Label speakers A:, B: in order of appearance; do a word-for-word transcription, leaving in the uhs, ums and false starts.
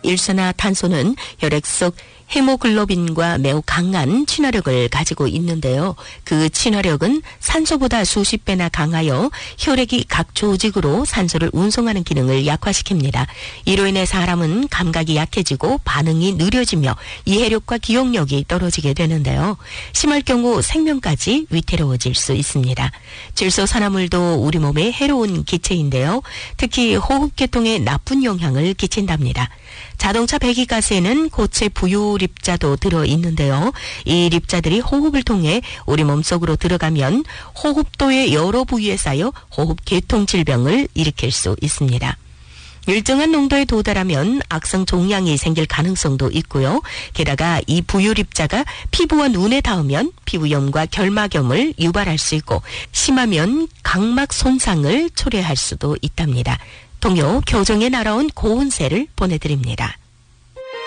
A: 일산화탄소는 혈액 속 헤모글로빈과 매우 강한 친화력을 가지고 있는데요. 그 친화력은 산소보다 수십 배나 강하여 혈액이 각 조직으로 산소를 운송하는 기능을 약화시킵니다. 이로 인해 사람은 감각이 약해지고 반응이 느려지며 이해력과 기억력이 떨어지게 되는데요. 심할 경우 생명까지 위태로워질 수 있습니다. 질소산화물도 우리 몸에 해로운 기체인데요. 특히 호흡계통에 나쁜 영향을 끼친답니다. 자동차 배기가스에는 고체 부유립자도 들어있는데요. 이 립자들이 호흡을 통해 우리 몸속으로 들어가면 호흡도의 여러 부위에 쌓여 호흡계통 질병을 일으킬 수 있습니다. 일정한 농도에 도달하면 악성 종양이 생길 가능성도 있고요. 게다가 이 부유립자가 피부와 눈에 닿으면 피부염과 결막염을 유발할 수 있고 심하면 각막 손상을 초래할 수도 있답니다. 동요 교정에 날아온 고운세를 보내드립니다.